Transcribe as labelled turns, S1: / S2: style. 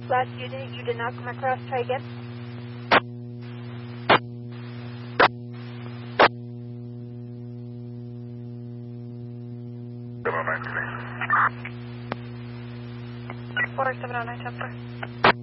S1: Last unit, you did not come across. Try again.
S2: Hello, 9
S1: 470 Temper.